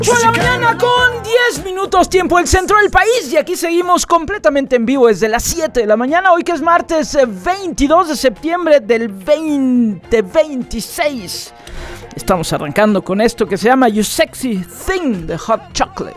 8 de la mañana con 10 minutos, tiempo del centro del país. Y aquí seguimos completamente en vivo desde las 7 de la mañana. Hoy que es martes 22 de septiembre del 2026. Estamos arrancando con esto que se llama You Sexy Thing de Hot Chocolate.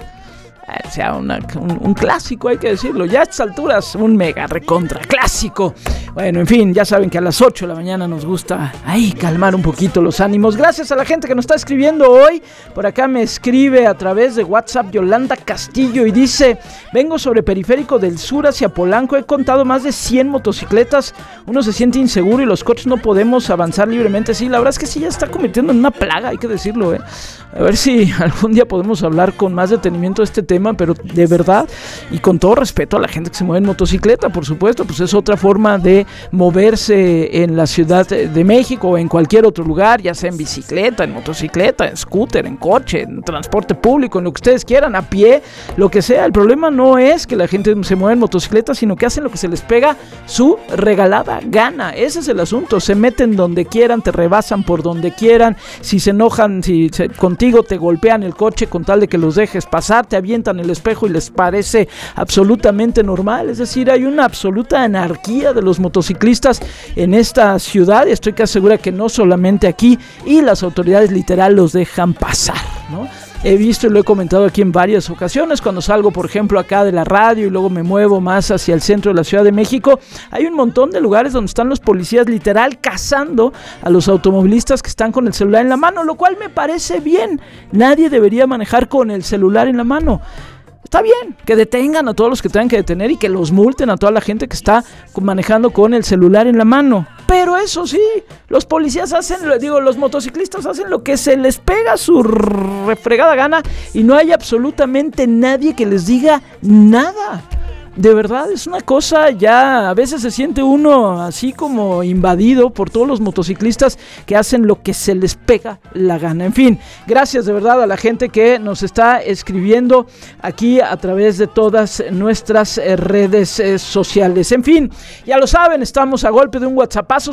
O sea, un clásico, hay que decirlo. Ya a estas alturas, un mega recontra clásico. Bueno, en fin, ya saben que a las 8 de la mañana nos gusta ahí calmar un poquito los ánimos. Gracias a la gente que nos está escribiendo hoy. Por acá me escribe a través de WhatsApp Yolanda Castillo y dice: vengo sobre Periférico del Sur hacia Polanco. He contado más de 100 motocicletas. Uno se siente inseguro y los coches no podemos avanzar libremente. Sí, la verdad es que sí ya está convirtiendo en una plaga, hay que decirlo, A ver si algún día podemos hablar con más detenimiento de este tema, pero de verdad y con todo respeto a la gente que se mueve en motocicleta, por supuesto, pues es otra forma de moverse en la Ciudad de México o en cualquier otro lugar, ya sea en bicicleta, en motocicleta, en scooter, en coche, en transporte público, en lo que ustedes quieran, a pie, lo que sea. El problema no es que la gente se mueva en motocicleta, sino que hacen lo que se les pega su regalada gana. Ese es el asunto. Se meten donde quieran, te rebasan por donde quieran. Si se enojan, contigo te golpean el coche con tal de que los dejes pasar, te avientan el espejo y les parece absolutamente normal. Es decir, hay una absoluta anarquía de los motociclistas en esta ciudad, y estoy casi segura que no solamente aquí, y las autoridades literal los dejan pasar, ¿no? He visto y lo he comentado aquí en varias ocasiones, cuando salgo, por ejemplo, acá de la radio y luego me muevo más hacia el centro de la Ciudad de México, hay un montón de lugares donde están los policías literal cazando a los automovilistas que están con el celular en la mano, lo cual me parece bien. Nadie debería manejar con el celular en la mano. Está bien que detengan a todos los que tengan que detener y que los multen a toda la gente que está manejando con el celular en la mano. Pero eso sí, los policías los motociclistas hacen lo que se les pega su refregada gana y no hay absolutamente nadie que les diga nada. De verdad, es una cosa ya, a veces se siente uno así como invadido por todos los motociclistas que hacen lo que se les pega la gana. En fin, gracias de verdad a la gente que nos está escribiendo aquí a través de todas nuestras redes sociales. En fin, ya lo saben, estamos a golpe de un WhatsAppazo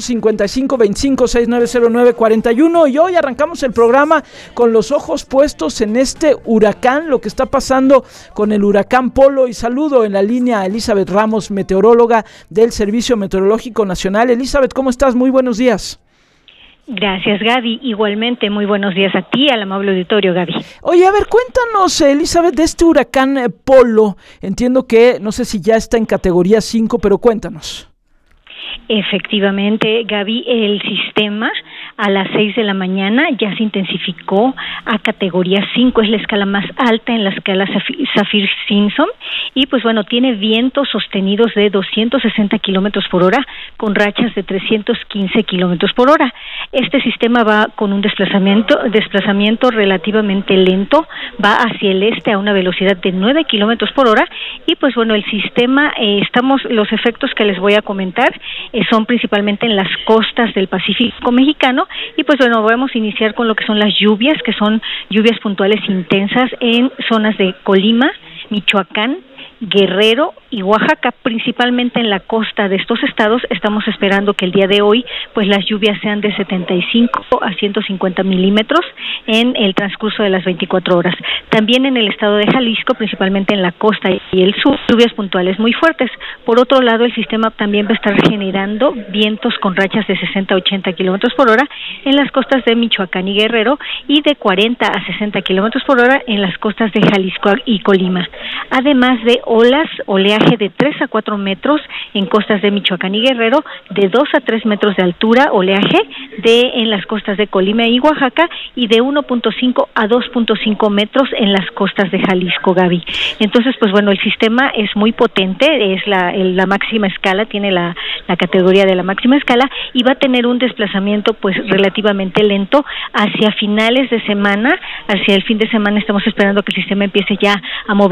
5525690941 y hoy arrancamos el programa con los ojos puestos en este huracán, lo que está pasando con el huracán Polo, y saludo en la línea a Elizabeth Ramos, meteoróloga del Servicio Meteorológico Nacional. Elizabeth, ¿cómo estás? Muy buenos días. Gracias, Gaby. Igualmente, muy buenos días a ti, al amable auditorio, Gaby. Oye, a ver, cuéntanos, Elizabeth, de este huracán Polo. Entiendo que, no sé si ya está en categoría 5, pero cuéntanos. Efectivamente, Gaby, el sistema a las 6 de la mañana ya se intensificó a categoría 5, es la escala más alta en la escala Saffir-Simpson, y pues bueno, tiene vientos sostenidos de 260 kilómetros por hora con rachas de 315 kilómetros por hora. Este sistema va con un desplazamiento relativamente lento, va hacia el este a una velocidad de 9 kilómetros por hora, y pues bueno, el sistema, los efectos que les voy a comentar son principalmente en las costas del Pacífico mexicano, y pues bueno, vamos a iniciar con lo que son las lluvias, que son lluvias puntuales intensas en zonas de Colima, Michoacán, Guerrero y Oaxaca, principalmente en la costa de estos estados. Estamos esperando que el día de hoy pues las lluvias sean de 75 a 150 milímetros en el transcurso de las 24 horas. También en el estado de Jalisco, principalmente en la costa y el sur, lluvias puntuales muy fuertes. Por otro lado, el sistema también va a estar generando vientos con rachas de 60 a 80 kilómetros por hora en las costas de Michoacán y Guerrero, y de 40 a 60 kilómetros por hora en las costas de Jalisco y Colima. Además de oleaje de 3 a 4 metros en costas de Michoacán y Guerrero, de 2 a 3 metros de altura, oleaje en las costas de Colima y Oaxaca, y de 1.5 a 2.5 metros en las costas de Jalisco, Gaby. Entonces, pues bueno, el sistema es muy potente, es la máxima escala, tiene la categoría de la máxima escala, y va a tener un desplazamiento pues relativamente lento hacia finales de semana. Hacia el fin de semana estamos esperando que el sistema empiece ya a moverse con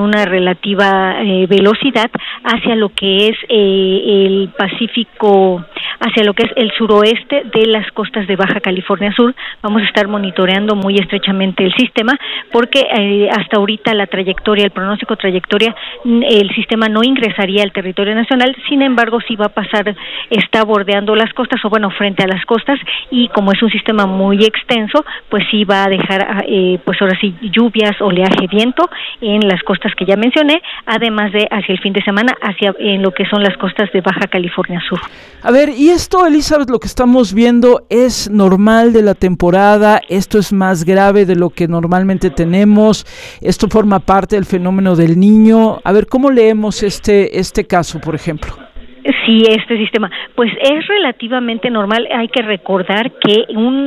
una relativa velocidad hacia lo que es el Pacífico, hacia lo que es el suroeste de las costas de Baja California Sur. Vamos a estar monitoreando muy estrechamente el sistema porque hasta ahorita el pronóstico trayectoria, el sistema no ingresaría al territorio nacional, sin embargo sí va a pasar, está bordeando las costas frente a las costas, y como es un sistema muy extenso, pues sí va a dejar pues ahora sí lluvias, oleaje, viento en las costas que ya mencioné, además de hacia el fin de semana en lo que son las costas de Baja California Sur. A ver, y esto, Elizabeth, lo que estamos viendo es normal de la temporada, esto es más grave de lo que normalmente tenemos, esto forma parte del fenómeno del Niño. A ver, ¿cómo leemos este caso, por ejemplo? Sí, este sistema, pues es relativamente normal. Hay que recordar que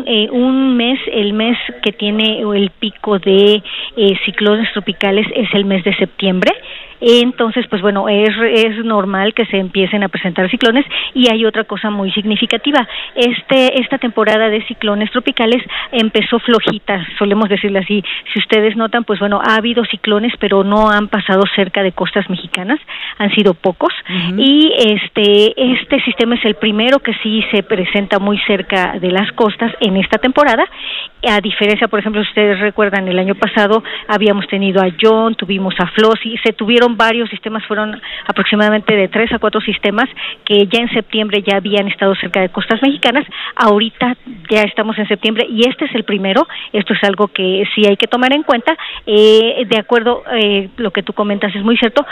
el mes que tiene el pico de ciclones tropicales es el mes de septiembre. Entonces, pues es normal que se empiecen a presentar ciclones, y hay otra cosa muy significativa. Esta temporada de ciclones tropicales empezó flojita, solemos decirle así. Si ustedes notan, pues ha habido ciclones, pero no han pasado cerca de costas mexicanas, han sido pocos. Uh-huh. Y este sistema es el primero que sí se presenta muy cerca de las costas en esta temporada. A diferencia, por ejemplo, si ustedes recuerdan, el año pasado habíamos tenido a John, tuvimos a Flossie, se tuvieron varios sistemas, fueron aproximadamente de 3 a 4 sistemas que ya en septiembre ya habían estado cerca de costas mexicanas. Ahorita ya estamos en septiembre y este es el primero. Esto es algo que sí hay que tomar en cuenta. De acuerdo, lo que tú comentas es muy cierto.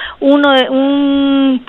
Un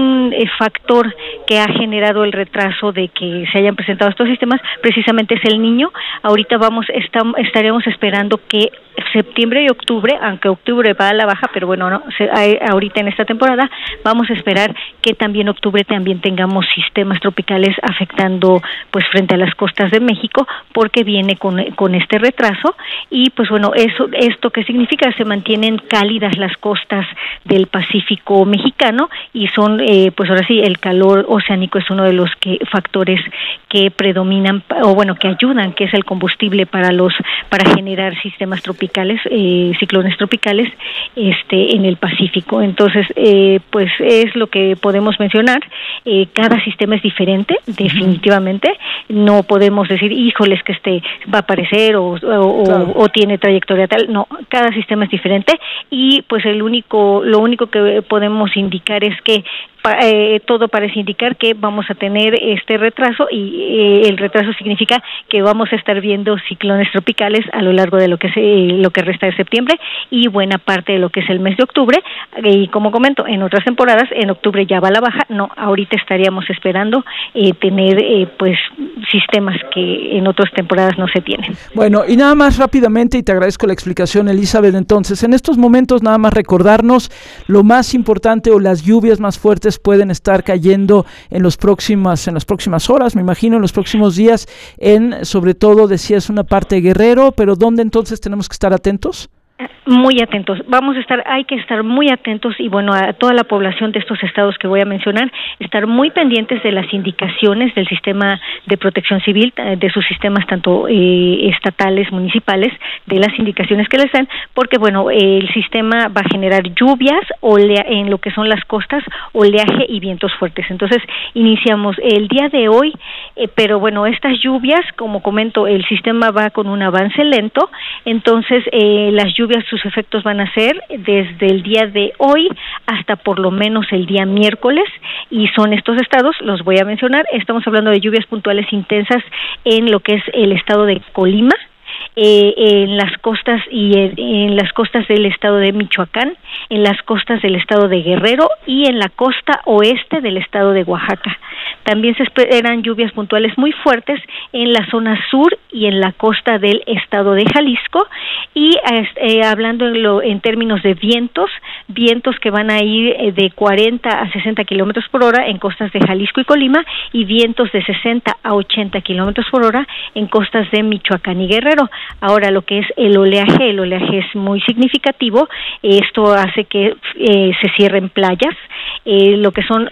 factor que ha generado el retraso de que se hayan presentado estos sistemas precisamente es el Niño. Ahorita estaremos esperando que septiembre y octubre, aunque octubre va a la baja, pero ahorita en esta temporada vamos a esperar que también octubre también tengamos sistemas tropicales afectando pues frente a las costas de México, porque viene con este retraso. Y pues esto que significa, se mantienen cálidas las costas del Pacífico mexicano, y son pues ahora sí el calor oceánico es uno de los factores que predominan que ayudan, que es el combustible para generar sistemas tropicales, ciclones tropicales en el Pacífico. Entonces pues es lo que podemos mencionar. Cada sistema es diferente, definitivamente. No podemos decir, híjoles, que va a aparecer o tiene trayectoria tal. No, cada sistema es diferente, y pues lo único que podemos indicar es que todo parece indicar que vamos a tener este retraso, y el retraso significa que vamos a estar viendo ciclones tropicales a lo largo de lo que resta de septiembre y buena parte de lo que es el mes de octubre. Y como comento, en otras temporadas, en octubre ya va a la baja. No, ahorita estaríamos esperando tener pues sistemas que en otras temporadas no se tienen. Bueno, y nada más rápidamente, y te agradezco la explicación, Elizabeth. Entonces, en estos momentos nada más recordarnos lo más importante, o las lluvias más fuertes pueden estar cayendo en las próximas horas, me imagino, en los próximos días, sobre todo decías una parte de Guerrero, pero ¿dónde entonces tenemos que estar atentos? Muy atentos, hay que estar muy atentos, y a toda la población de estos estados que voy a mencionar, estar muy pendientes de las indicaciones del sistema de protección civil, de sus sistemas tanto estatales, municipales, de las indicaciones que les dan, porque el sistema va a generar lluvias en lo que son las costas, oleaje y vientos fuertes. Entonces iniciamos el día de hoy, pero estas lluvias, como comento, el sistema va con un avance lento. Entonces las lluvias, sus efectos van a ser desde el día de hoy hasta por lo menos el día miércoles, y son estos estados, los voy a mencionar. Estamos hablando de lluvias puntuales intensas en lo que es el estado de Colima, en las costas en las costas del estado de Michoacán, en las costas del estado de Guerrero y en la costa oeste del estado de Oaxaca. También se esperan lluvias puntuales muy fuertes en la zona sur y en la costa del estado de Jalisco. Y hablando en términos de vientos que van a ir de 40 a 60 kilómetros por hora en costas de Jalisco y Colima, y vientos de 60 a 80 kilómetros por hora en costas de Michoacán y Guerrero. Ahora, lo que es el oleaje es muy significativo. Esto hace que se cierren playas. lo que son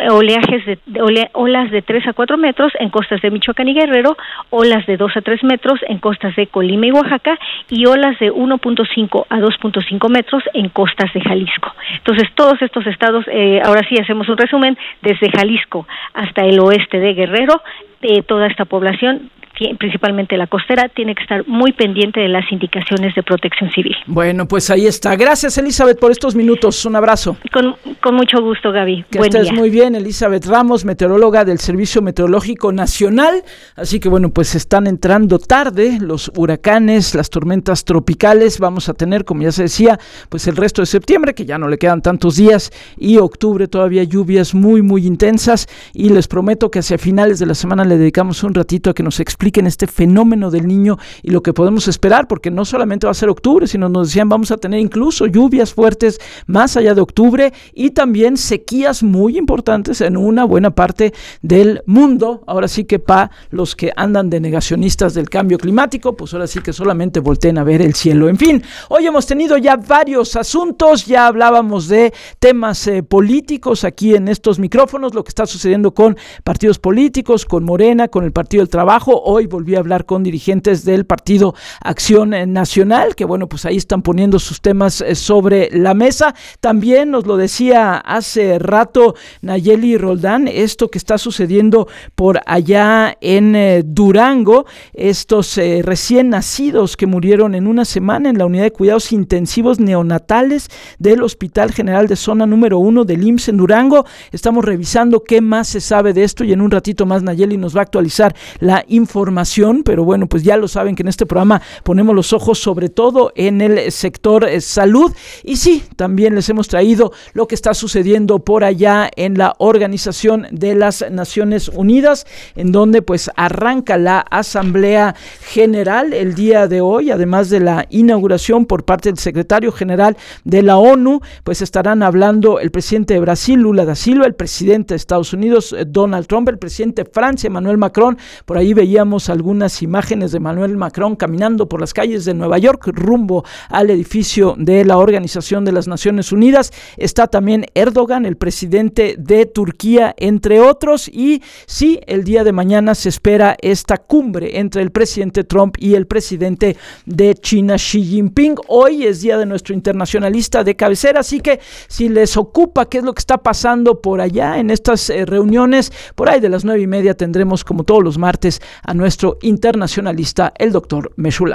olas de 3 a 4 metros en costas de Michoacán y Guerrero, olas de 2 a 3 metros en costas de Colima y Oaxaca, y olas de 1.5 a 2.5 metros en costas de Jalisco. Entonces, todos estos estados, ahora sí hacemos un resumen, desde Jalisco hasta el oeste de Guerrero, toda esta población, principalmente la costera, tiene que estar muy pendiente de las indicaciones de protección civil. Bueno, pues ahí está. Gracias, Elizabeth, por estos minutos. Un abrazo. Con mucho gusto, Gaby. Que estés muy bien. Elizabeth Ramos, meteoróloga del Servicio Meteorológico Nacional. Así que bueno, pues están entrando tarde los huracanes, las tormentas tropicales. Vamos a tener, como ya se decía, pues el resto de septiembre, que ya no le quedan tantos días, y octubre todavía lluvias muy, muy intensas. Y les prometo que hacia finales de la semana le dedicamos un ratito a que nos expliquen este fenómeno del Niño y lo que podemos esperar, porque no solamente va a ser octubre, sino nos decían vamos a tener incluso lluvias fuertes más allá de octubre y también sequías muy importantes en una buena parte del mundo. Ahora sí que para los que andan de negacionistas del cambio climático, pues ahora sí que solamente volteen a ver el cielo. En fin, hoy hemos tenido ya varios asuntos, ya hablábamos de temas políticos aquí en estos micrófonos, lo que está sucediendo con partidos políticos, con Morena, con el Partido del Trabajo. Hoy volví a hablar con dirigentes del Partido Acción Nacional, que bueno, pues ahí están poniendo sus temas sobre la mesa. También nos lo decía hace rato Nayeli Roldán, esto que está sucediendo por allá en Durango, estos recién nacidos que murieron en una semana en la unidad de cuidados intensivos neonatales del Hospital General de Zona número 1 del IMSS en Durango. Estamos revisando qué más se sabe de esto y en un ratito más Nayeli nos va a actualizar la información, pero bueno, pues ya lo saben que en este programa ponemos los ojos sobre todo en el sector salud y sí, también les hemos traído lo que está sucediendo por allá en la Organización de las Naciones Unidas, en donde pues arranca la Asamblea General el día de hoy, además de la inauguración por parte del secretario general de la ONU, pues estarán hablando el presidente de Brasil, Lula da Silva, el presidente de Estados Unidos, Donald Trump, el presidente de Francia, Emmanuel Macron. Por ahí veíamos algunas imágenes de Emmanuel Macron caminando por las calles de Nueva York rumbo al edificio de la Organización de las Naciones Unidas. Está también Erdogan, el presidente de Turquía, entre otros, y sí, el día de mañana se espera esta cumbre entre el presidente Trump y el presidente de China, Xi Jinping. Hoy es día de nuestro internacionalista de cabecera, así que si les ocupa qué es lo que está pasando por allá en estas reuniones, por ahí de las 9:30 tendremos, como todos los martes, a nuestro internacionalista, el doctor Meshulam.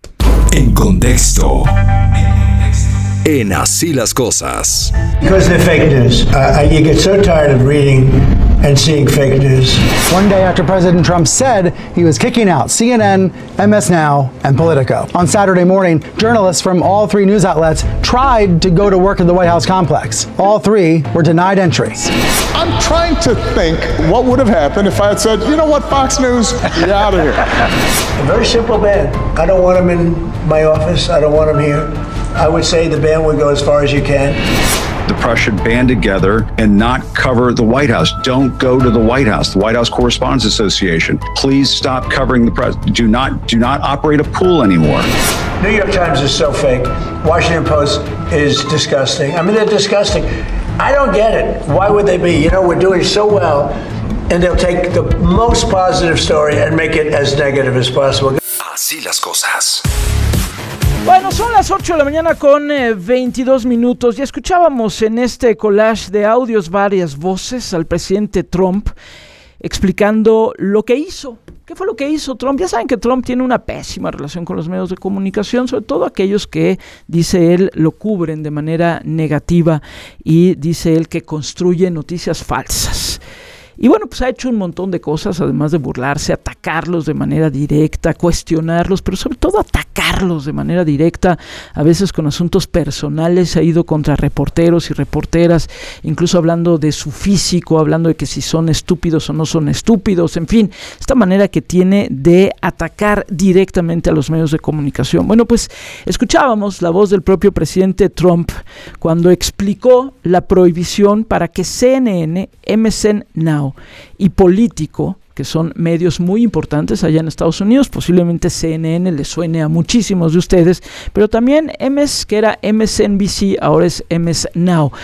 En contexto. En Así las Cosas. Because they're fake news. You get so tired of reading and seeing fake news. One day after President Trump said he was kicking out CNN, MS Now, and Politico. On Saturday morning, journalists from all three news outlets tried to go to work at the White House complex. All three were denied entry. I'm trying to think what would have happened if I had said, you know what, Fox News, you're out of here. A very simple ban. I don't want them in my office. I don't want them here. I would say the ban would go as far as you can. The press should band together and not cover the White House. Don't go to the White House, the White House Correspondents Association. Please stop covering the press. Do not operate a pool anymore. New York Times is so fake. Washington Post is disgusting. I mean, they're disgusting. I don't get it. Why would they be? You know, we're doing so well, and they'll take the most positive story and make it as negative as possible. Así las cosas. Bueno, son las 8 de la mañana con 22 minutos. Ya escuchábamos en este collage de audios varias voces al presidente Trump explicando lo que hizo. ¿Qué fue lo que hizo Trump? Ya saben que Trump tiene una pésima relación con los medios de comunicación, sobre todo aquellos que, dice él, lo cubren de manera negativa y dice él que construye noticias falsas. Y bueno, pues ha hecho un montón de cosas, además de burlarse, atacarlos de manera directa, cuestionarlos, pero sobre todo atacarlos de manera directa, a veces con asuntos personales. Ha ido contra reporteros y reporteras, incluso hablando de su físico, hablando de que si son estúpidos o no son estúpidos, en fin, esta manera que tiene de atacar directamente a los medios de comunicación. Bueno, pues escuchábamos la voz del propio presidente Trump cuando explicó la prohibición para que CNN, MSN Now y Político que son medios muy importantes allá en Estados Unidos. Posiblemente CNN le suene a muchísimos de ustedes, pero también MS, que era MSNBC, ahora es MS Now.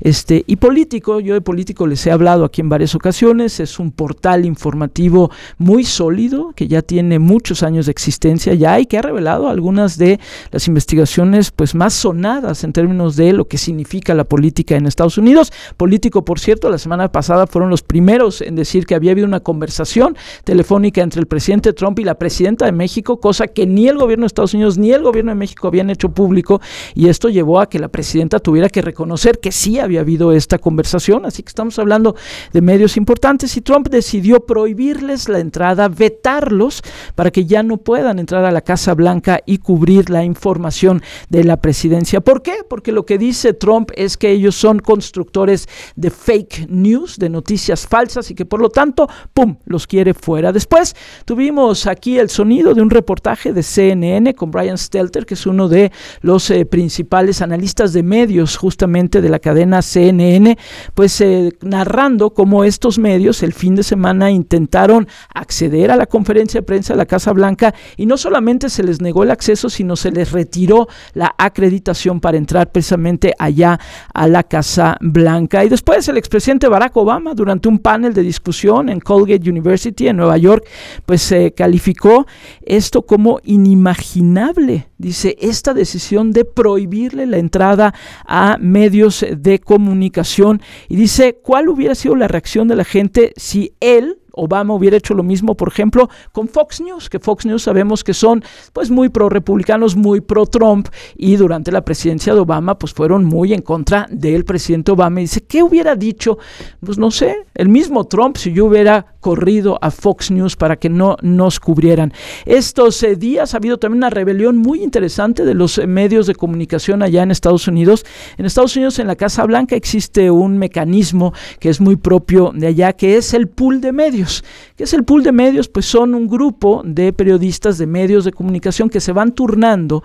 Y Político, yo de Político les he hablado aquí en varias ocasiones, es un portal informativo muy sólido, que ya tiene muchos años de existencia ya y que ha revelado algunas de las investigaciones pues más sonadas en términos de lo que significa la política en Estados Unidos. Político, por cierto, la semana pasada fueron los primeros en decir que había habido una conversación telefónica entre el presidente Trump y la presidenta de México, cosa que ni el gobierno de Estados Unidos ni el gobierno de México habían hecho público, y esto llevó a que la presidenta tuviera que reconocer que sí había habido esta conversación. Así que estamos hablando de medios importantes, y Trump decidió prohibirles la entrada, vetarlos para que ya no puedan entrar a la Casa Blanca y cubrir la información de la presidencia. ¿Por qué? Porque lo que dice Trump es que ellos son constructores de fake news, de noticias falsas, y que por lo tanto, ¡pum!, los quiere fuera. Después tuvimos aquí el sonido de un reportaje de CNN con Brian Stelter, que es uno de los principales analistas de medios justamente de la cadena CNN, pues narrando cómo estos medios el fin de semana intentaron acceder a la conferencia de prensa de la Casa Blanca, y no solamente se les negó el acceso, sino se les retiró la acreditación para entrar precisamente allá a la Casa Blanca. Y después el expresidente Barack Obama, durante un panel de discusión en Colgate University en Nueva York, pues calificó esto como inimaginable. Dice, esta decisión de prohibirle la entrada a medios de comunicación, y dice, ¿cuál hubiera sido la reacción de la gente si Obama hubiera hecho lo mismo, por ejemplo, con Fox News, que Fox News sabemos que son pues muy pro-republicanos, muy pro-Trump, y durante la presidencia de Obama pues fueron muy en contra del presidente Obama. Y dice, ¿qué hubiera dicho? Pues no sé, el mismo Trump si yo hubiera corrido a Fox News para que no nos cubrieran. Estos días ha habido también una rebelión muy interesante de los medios de comunicación allá en Estados Unidos. En Estados Unidos, en la Casa Blanca, existe un mecanismo que es muy propio de allá, que es el pool de medios. ¿Qué es el pool de medios? Pues son un grupo de periodistas de medios de comunicación que se van turnando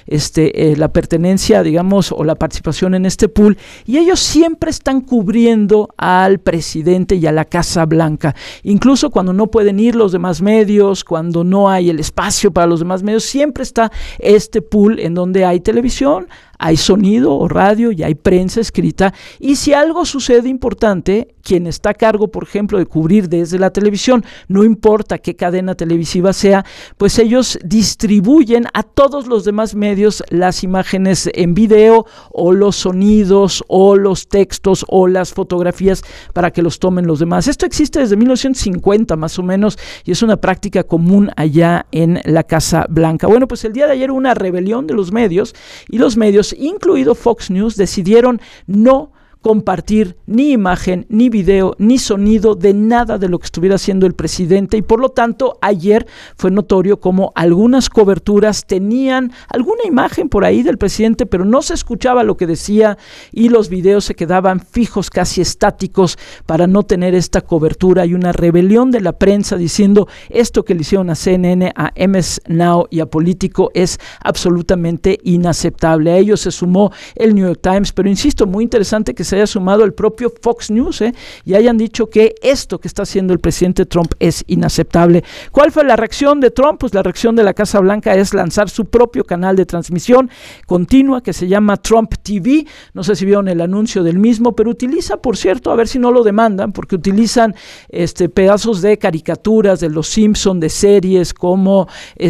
la pertenencia, digamos, o la participación en este pool, y ellos siempre están cubriendo al presidente y a la Casa Blanca. Incluso cuando no pueden ir los demás medios, cuando no hay el espacio para los demás medios, siempre está este pool en donde hay televisión, hay sonido o radio y hay prensa escrita, y si algo sucede importante, quien está a cargo, por ejemplo, de cubrir desde la televisión, no importa qué cadena televisiva sea, pues ellos distribuyen a todos los demás medios las imágenes en video, o los sonidos, o los textos, o las fotografías, para que los tomen los demás. Esto existe desde 1950 más o menos, y es una práctica común allá en la Casa Blanca. Bueno, pues el día de ayer hubo una rebelión de los medios, y los medios, incluido Fox News, decidieron no compartir ni imagen, ni video, ni sonido de nada de lo que estuviera haciendo el presidente, y por lo tanto ayer fue notorio como algunas coberturas tenían alguna imagen por ahí del presidente, pero no se escuchaba lo que decía, y los videos se quedaban fijos, casi estáticos, para no tener esta cobertura. Hay una rebelión de la prensa diciendo esto que le hicieron a CNN, a MS Now y a Político es absolutamente inaceptable. A ellos se sumó el New York Times, pero insisto, muy interesante que se haya sumado el propio Fox News y hayan dicho que esto que está haciendo el presidente Trump es inaceptable. ¿Cuál fue la reacción de Trump? Pues la reacción de la Casa Blanca es lanzar su propio canal de transmisión continua que se llama Trump TV. No sé si vieron el anuncio del mismo, pero utiliza, por cierto, a ver si no lo demandan, porque utilizan pedazos de caricaturas de los Simpson, de series como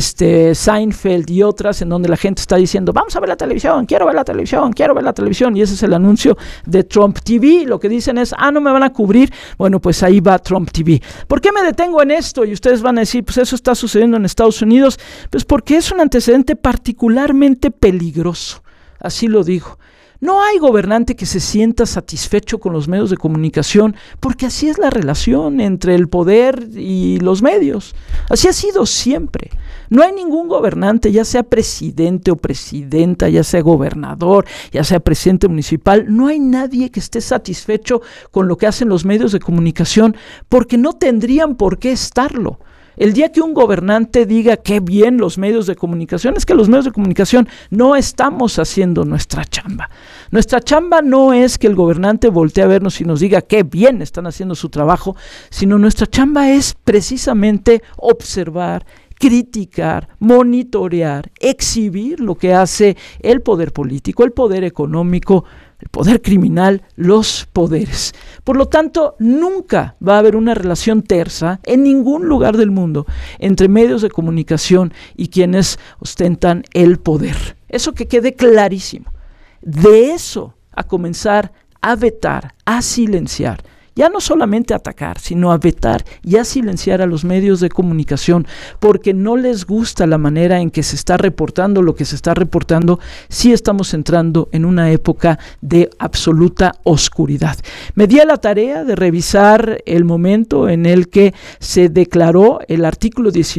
Seinfeld y otras, en donde la gente está diciendo, vamos a ver la televisión, quiero ver la televisión, quiero ver la televisión, y ese es el anuncio de Trump TV. Lo que dicen es, no me van a cubrir. Bueno, pues ahí va Trump TV. ¿Por qué me detengo en esto? Y ustedes van a decir, pues eso está sucediendo en Estados Unidos. Pues porque es un antecedente particularmente peligroso. Así lo digo. No hay gobernante que se sienta satisfecho con los medios de comunicación, porque así es la relación entre el poder y los medios. Así ha sido siempre. No hay ningún gobernante, ya sea presidente o presidenta, ya sea gobernador, ya sea presidente municipal, no hay nadie que esté satisfecho con lo que hacen los medios de comunicación, porque no tendrían por qué estarlo. El día que un gobernante diga qué bien los medios de comunicación, es que los medios de comunicación no estamos haciendo nuestra chamba. Nuestra chamba no es que el gobernante voltee a vernos y nos diga qué bien están haciendo su trabajo, sino nuestra chamba es precisamente observar, criticar, monitorear, exhibir lo que hace el poder político, el poder económico, el poder criminal, los poderes. Por lo tanto, nunca va a haber una relación tersa en ningún lugar del mundo entre medios de comunicación y quienes ostentan el poder. Eso que quede clarísimo. De eso a comenzar a vetar, a silenciar, ya no solamente a atacar, sino a vetar y a silenciar a los medios de comunicación porque no les gusta la manera en que se está reportando lo que se está reportando, sí estamos entrando en una época de absoluta oscuridad. Me di a la tarea de revisar el momento en el que se declaró el artículo 19